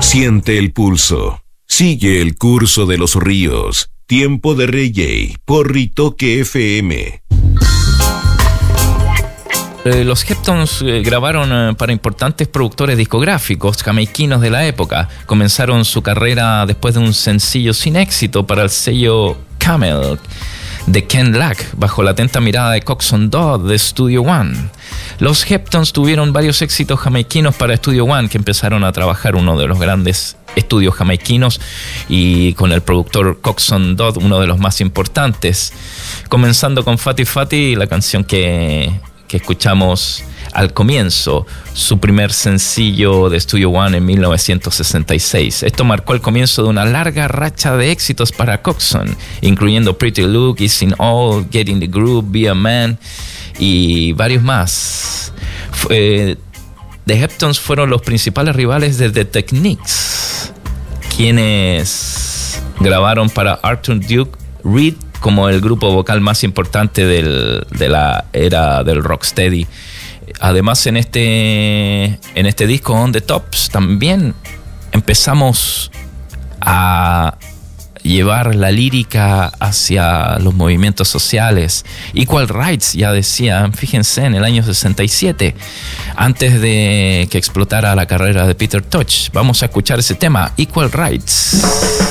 Siente el pulso. Sigue el curso de los ríos. Tiempo de reggae por Ritoque FM. Los Heptones grabaron para importantes productores discográficos jamaiquinos de la época. Comenzaron su carrera después de un sencillo sin éxito para el sello Camel de Ken Lack, bajo la atenta mirada de Coxsone Dodd de Studio One. Los Heptones tuvieron varios éxitos jamaiquinos para Studio One, que empezaron a trabajar uno de los grandes estudios jamaiquinos, y con el productor Coxsone Dodd, uno de los más importantes. Comenzando con Fatty Fatty, la canción que escuchamos al comienzo, su primer sencillo de Studio One en 1966. Esto marcó el comienzo de una larga racha de éxitos para Coxsone, incluyendo Pretty Look, Is In All, Get In The Groove, Be A Man y varios más. The Heptones fueron los principales rivales de The Techniques, quienes grabaron para Arthur Duke Reed como el grupo vocal más importante de la era del rocksteady. Además, en este disco On The Tops también empezamos a llevar la lírica hacia los movimientos sociales. Equal Rights, ya decían, fíjense, en el año 67, antes de que explotara la carrera de Peter Tosh. Vamos a escuchar ese tema, Equal Rights.